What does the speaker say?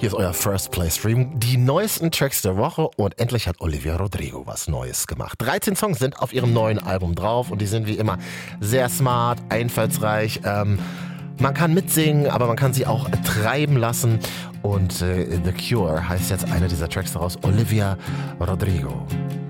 Hier ist euer First Play Stream, die neuesten Tracks der Woche und endlich hat Olivia Rodrigo was Neues gemacht. 13 Songs sind auf ihrem neuen Album drauf und die sind wie immer sehr smart, einfallsreich. Man kann mitsingen, aber man kann sie auch treiben lassen und The Cure heißt jetzt einer dieser Tracks daraus, Olivia Rodrigo.